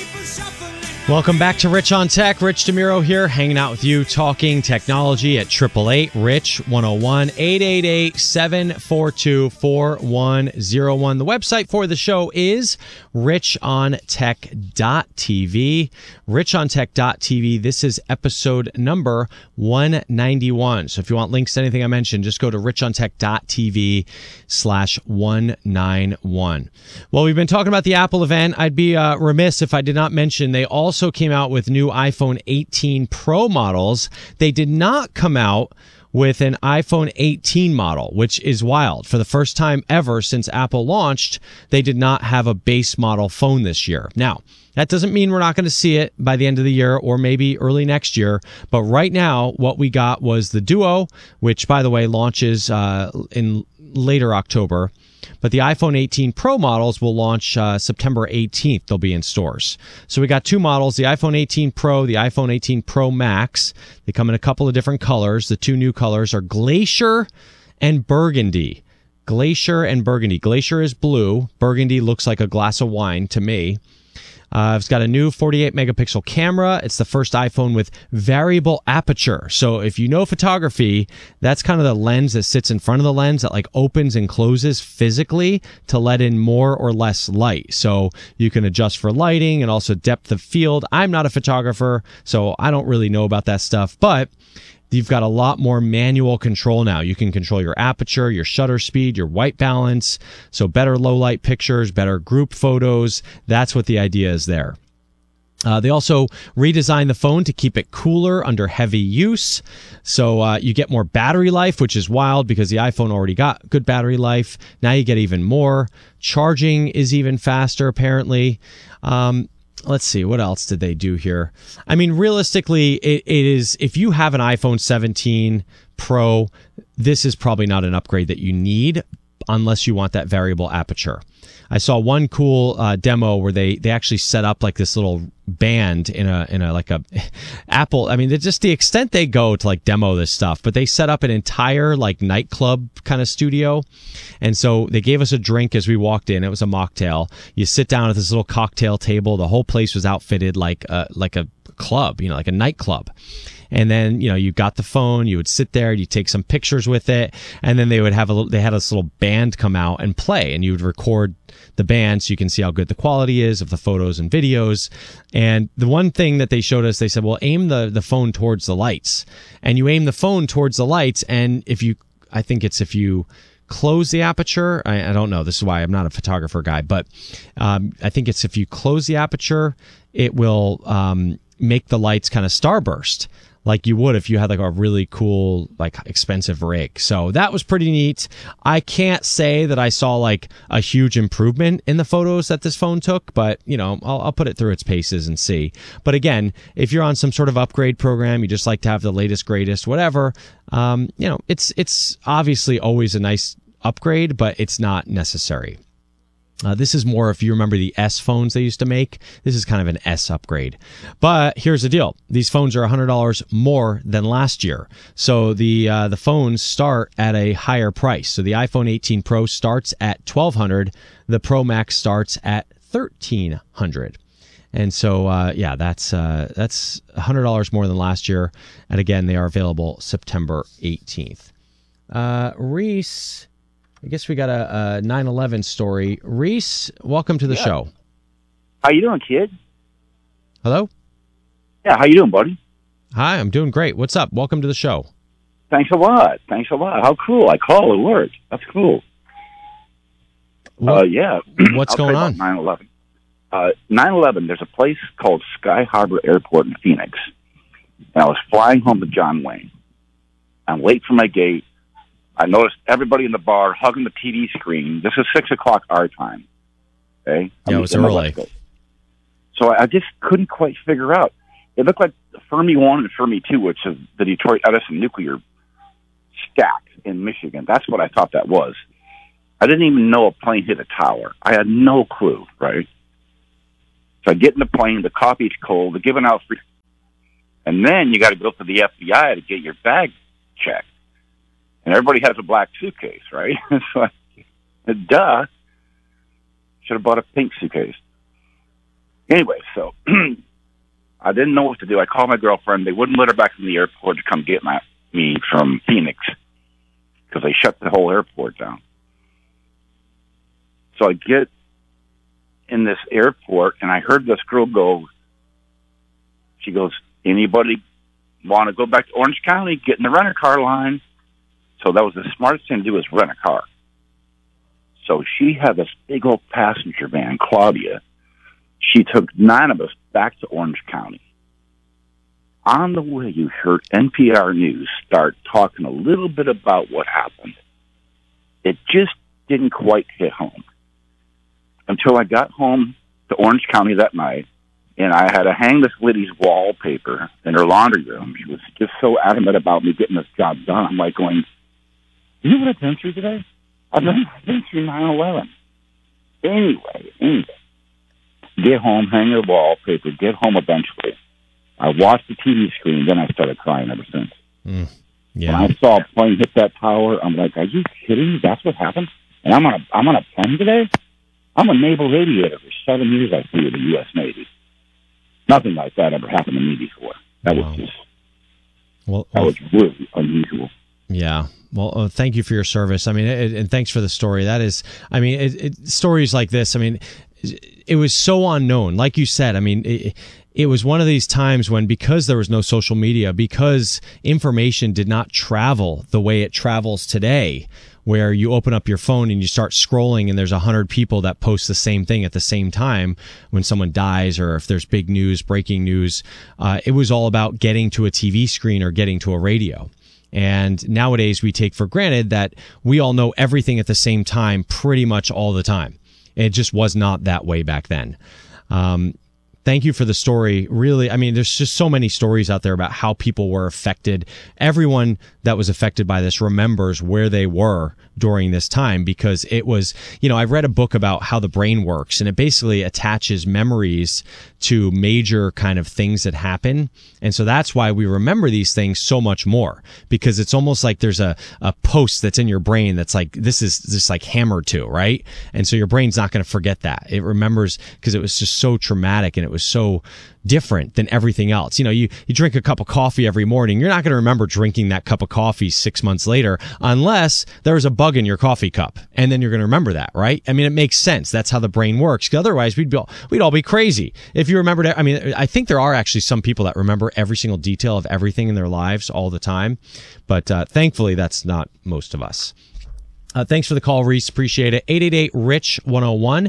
Welcome back to Rich on Tech. Rich DeMuro here, hanging out with you, talking technology at 888-RICH-101, 888-742-4101. The website for the show is richontech.tv. richontech.tv. This is episode number 191. So if you want links to anything I mentioned, just go to richontech.tv/191. Well, we've been talking about the Apple event. I'd be remiss if I did not mention they also came out with new iPhone 18 Pro models. They did not come out with an iPhone 18 model, which is wild. For the first time ever since Apple launched, they did not have a base model phone this year. Now, that doesn't mean we're not going to see it by the end of the year or maybe early next year. But right now, what we got was the Duo, which, by the way, launches in later October. But the iPhone 18 Pro models will launch September 18th. They'll be in stores. So we got two models, the iPhone 18 Pro, the iPhone 18 Pro Max. They come in a couple of different colors. The two new colors are Glacier and Burgundy. Glacier and Burgundy. Glacier is blue. Burgundy looks like a glass of wine to me. It's got a new 48-megapixel camera. It's the first iPhone with variable aperture. So if you know photography, that's kind of the lens that sits in front of the lens that like opens and closes physically to let in more or less light. So you can adjust for lighting and also depth of field. I'm not a photographer, so I don't really know about that stuff, but you've got a lot more manual control now. You can control your aperture, your shutter speed, your white balance. So better low light pictures, better group photos. That's what the idea is there. They also redesigned the phone to keep it cooler under heavy use. So you get more battery life, which is wild because the iPhone already got good battery life. Now you get even more. Charging is even faster, apparently. Let's see, what else did they do here? I mean, realistically, it is, if you have an iPhone 17 Pro, this is probably not an upgrade that you need unless you want that variable aperture. I saw one cool demo where they actually set up like this little band in a like a Apple. I mean, just the extent they go to like demo this stuff, but they set up an entire like nightclub kind of studio. And so they gave us a drink as we walked in. It was a mocktail. You sit down at this little cocktail table. The whole place was outfitted like a club, like a nightclub. And then, you got the phone, you would sit there, you take some pictures with it, and then they had this little band come out and play, and you would record the band so you can see how good the quality is of the photos and videos. And the one thing that they showed us, they said, well, aim the phone towards the lights. And you aim the phone towards the lights, and if you close the aperture, I don't know, this is why I'm not a photographer guy, but I think it's if you close the aperture, it will make the lights kind of starburst, like you would if you had like a really cool, like expensive rig. So that was pretty neat. I can't say that I saw like a huge improvement in the photos that this phone took, but I'll put it through its paces and see. But again, if you're on some sort of upgrade program, you just like to have the latest, greatest, whatever, it's obviously always a nice upgrade, but it's not necessary. This is more, if you remember the S phones they used to make, this is kind of an S upgrade. But here's the deal. These phones are $100 more than last year. So the phones start at a higher price. So the iPhone 18 Pro starts at $1,200. The Pro Max starts at $1,300. And so, that's $100 more than last year. And again, they are available September 18th. Reese, I guess we got a 9/11 story. Reese, welcome to the show. How you doing, kid? Hello? Yeah, how you doing, buddy? Hi, I'm doing great. What's up? Welcome to the show. Thanks a lot. How cool. I call, it worked. That's cool. Yeah. What's going on? 9/11. 9/11, there's a place called Sky Harbor Airport in Phoenix. And I was flying home to John Wayne. I'm late for my gate. I noticed everybody in the bar hugging the TV screen. This is 6 o'clock our time. Okay? Yeah, it was early. So I just couldn't quite figure out. It looked like Fermi 1 and Fermi 2, which is the Detroit Edison nuclear stack in Michigan. That's what I thought that was. I didn't even know a plane hit a tower. I had no clue, right? So I get in the plane, the coffee's cold, they're giving out free. And then you got to go to the FBI to get your bag checked. And everybody has a black suitcase, right? So, duh. Should have bought a pink suitcase. Anyway, so I didn't know what to do. I called my girlfriend. They wouldn't let her back from the airport to come get me from Phoenix because they shut the whole airport down. So I get in this airport, and I heard this girl go, she goes, anybody want to go back to Orange County, get in the rent-a-car line? So that was the smartest thing to do, was rent a car. So she had this big old passenger van, Claudia. She took 9 of us back to Orange County. On the way, you heard NPR News start talking a little bit about what happened. It just didn't quite hit home until I got home to Orange County that night, and I had to hang this lady's wallpaper in her laundry room. She was just so adamant about me getting this job done. I'm like going, you know what I've been through today? I've been through 9/11. Anyway, get home, hang the wallpaper, get home eventually. I watched the TV screen, then I started crying ever since. Yeah. When I saw a plane hit that tower, I'm like, are you kidding me? That's what happened? And I'm on a plane today? I'm a naval aviator for 7 years. I flew with the U.S. Navy. Nothing like that ever happened to me before. That was really unusual. Yeah. Well, thank you for your service. I mean, and thanks for the story. That is, I mean, stories like this, I mean, it was so unknown. Like you said, I mean, it was one of these times when, because there was no social media, because information did not travel the way it travels today, where you open up your phone and you start scrolling and there's 100 people that post the same thing at the same time when someone dies, or if there's big news, breaking news. It was all about getting to a TV screen or getting to a radio. And nowadays we take for granted that we all know everything at the same time pretty much all the time. It just was not that way back then. Thank you for the story. Really, I mean, there's just so many stories out there about how people were affected. Everyone that was affected by this remembers where they were during this time, because it was, you know, I read a book about how the brain works, and it basically attaches memories to major kind of things that happen. And so that's why we remember these things so much more, because it's almost like there's a post that's in your brain that's like, this is just like hammered to, right? And so your brain's not going to forget that. It remembers because it was just so traumatic and it was so different than everything else. You know, you drink a cup of coffee every morning. You're not going to remember drinking that cup of coffee 6 months later unless there was a bug in your coffee cup. And then you're going to remember that, right? I mean, it makes sense. That's how the brain works. Otherwise, we'd all be crazy. If you remembered, I mean, I think there are actually some people that remember every single detail of everything in their lives all the time. But thankfully, that's not most of us. Thanks for the call, Reese. Appreciate it. 888-RICH-101,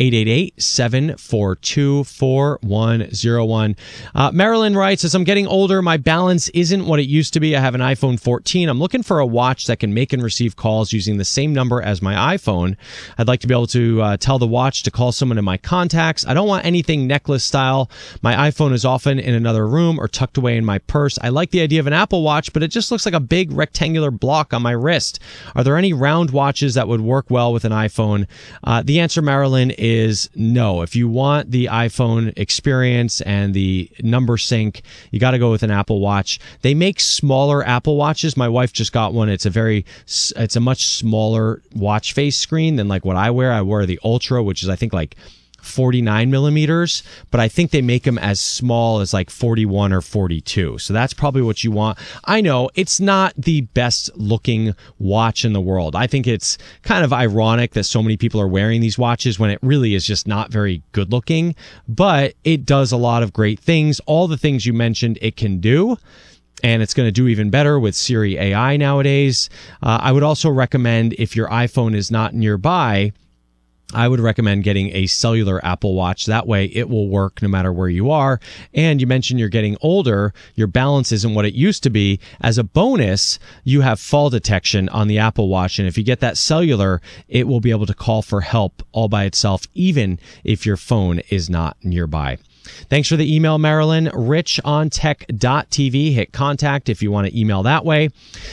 888-742-4101. Marilyn writes, as I'm getting older, my balance isn't what it used to be. I have an iPhone 14. I'm looking for a watch that can make and receive calls using the same number as my iPhone. I'd like to be able to tell the watch to call someone in my contacts. I don't want anything necklace style. My iPhone is often in another room or tucked away in my purse. I like the idea of an Apple Watch, but it just looks like a big rectangular block on my wrist. Are there any round watches that would work well with an iPhone? The answer, Marilyn, is no. If you want the iPhone experience and the number sync, you got to go with an Apple Watch. They make smaller Apple Watches. My wife just got one. It's a much smaller watch face screen than like what I wear. I wear the Ultra, which is I think like 49 millimeters, but I think they make them as small as like 41 or 42. So that's probably what you want. I know it's not the best looking watch in the world. I think it's kind of ironic that so many people are wearing these watches when it really is just not very good looking, but it does a lot of great things. All the things you mentioned it can do. And it's going to do even better with Siri AI nowadays. I would also recommend, if your iPhone is not nearby, I would recommend getting a cellular Apple Watch. That way it will work no matter where you are. And you mentioned you're getting older. Your balance isn't what it used to be. As a bonus, you have fall detection on the Apple Watch. And if you get that cellular, it will be able to call for help all by itself, even if your phone is not nearby. Thanks for the email, Marilyn. richontech.tv. Hit contact if you want to email that way.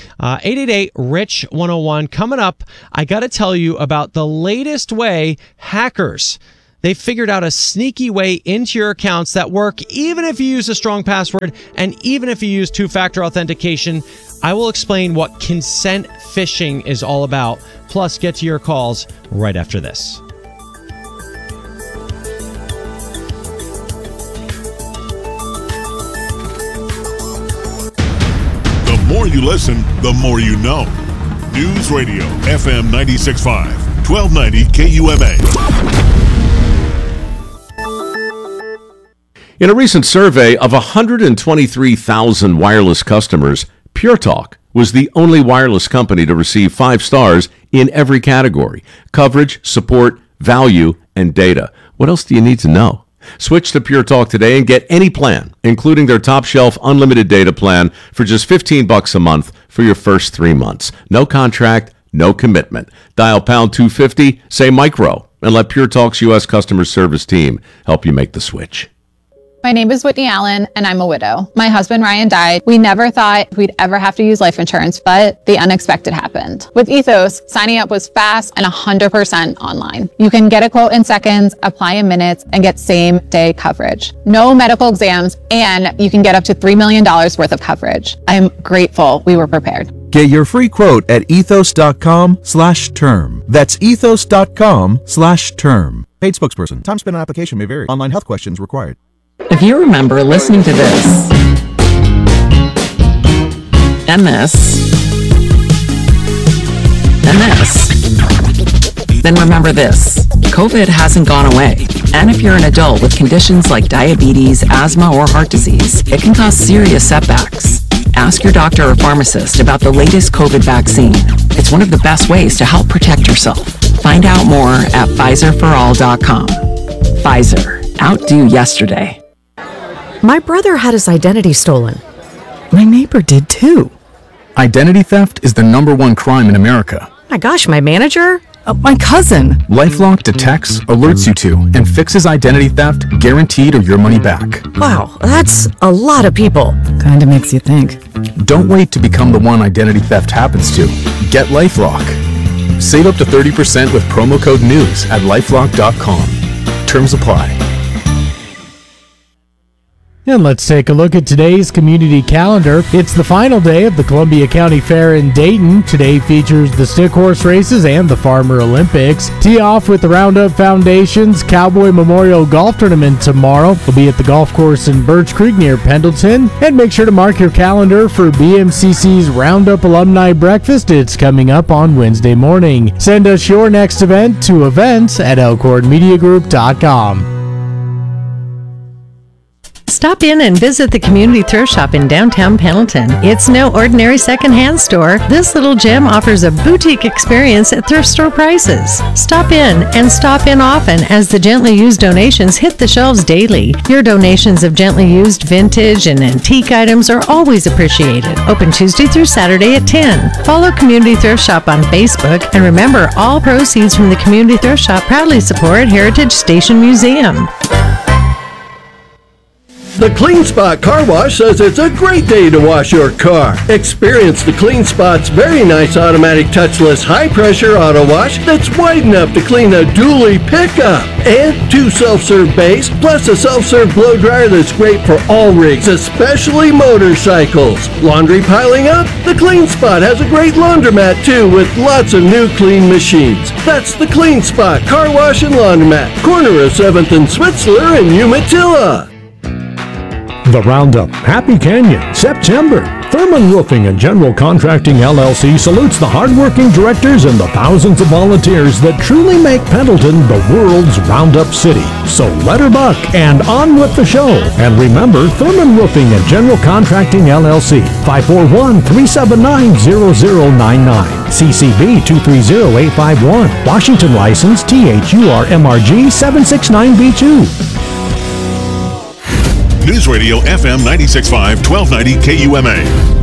888-RICH-101. Coming up, I got to tell you about the latest way hackers, they figured out a sneaky way into your accounts that work even if you use a strong password and even if you use two-factor authentication. I will explain what consent phishing is all about, plus get to your calls right after this. you listen, the more you know. News Radio, FM 96.5, 1290 KUMA. In a recent survey of 123,000 wireless customers, Pure Talk was the only wireless company to receive 5 stars in every category: coverage, support, value, and data. What else do you need to know? Switch to Pure Talk today and get any plan, including their top shelf unlimited data plan, for just $15 a month for your first 3 months. No contract, no commitment. Dial pound 250, say micro, and let Pure Talk's U.S. customer service team help you make the switch. My name is Whitney Allen, and I'm a widow. My husband, Ryan, died. We never thought we'd ever have to use life insurance, but the unexpected happened. With Ethos, signing up was fast and 100% online. You can get a quote in seconds, apply in minutes, and get same-day coverage. No medical exams, and you can get up to $3 million worth of coverage. I'm grateful we were prepared. Get your free quote at ethos.com/term. That's ethos.com/term. Paid spokesperson. Time spent on application may vary. Online health questions required. If you remember listening to this, and this, and this, then remember this: COVID hasn't gone away. And if you're an adult with conditions like diabetes, asthma, or heart disease, it can cause serious setbacks. Ask your doctor or pharmacist about the latest COVID vaccine. It's one of the best ways to help protect yourself. Find out more at PfizerForAll.com. Pfizer. Outdo yesterday. My brother had his identity stolen. My neighbor did too. Identity theft is the #1 crime in America. My gosh, my manager? My cousin. LifeLock detects, alerts you to, and fixes identity theft, guaranteed or your money back. Wow, that's a lot of people. Kinda makes you think. Don't wait to become the one identity theft happens to. Get LifeLock. Save up to 30% with promo code NEWS at LifeLock.com. Terms apply. And let's take a look at today's community calendar. It's the final day of the Columbia County Fair in Dayton. Today features the stick horse races and the Farmer Olympics. Tee off with the Roundup Foundation's Cowboy Memorial Golf Tournament tomorrow. We'll be at the golf course in Birch Creek near Pendleton. And make sure to mark your calendar for BMCC's Roundup Alumni Breakfast. It's coming up on Wednesday morning. Send us your next event to events@elkhornmediagroup.com. Stop in and visit the Community Thrift Shop in downtown Pendleton. It's no ordinary secondhand store. This little gem offers a boutique experience at thrift store prices. Stop in and stop in often, as the gently used donations hit the shelves daily. Your donations of gently used vintage and antique items are always appreciated. Open Tuesday through Saturday at 10. Follow Community Thrift Shop on Facebook, and remember, all proceeds from the Community Thrift Shop proudly support Heritage Station Museum. The Clean Spot Car Wash says it's a great day to wash your car. Experience the Clean Spot's very nice automatic touchless high-pressure auto wash that's wide enough to clean a dually pickup. And 2 self-serve bays, plus a self-serve blow dryer that's great for all rigs, especially motorcycles. Laundry piling up? The Clean Spot has a great laundromat too, with lots of new clean machines. That's the Clean Spot Car Wash and Laundromat, corner of 7th and Switzler in Umatilla. The Roundup, Happy Canyon, September. Thurman Roofing and General Contracting LLC salutes the hardworking directors and the thousands of volunteers that truly make Pendleton the world's Roundup city. So let her buck and on with the show. And remember, Thurman Roofing and General Contracting LLC, 541-379-0099. CCB 230851. Washington license THURMRG 769B2. News Radio FM 96.5, 1290 KUMA.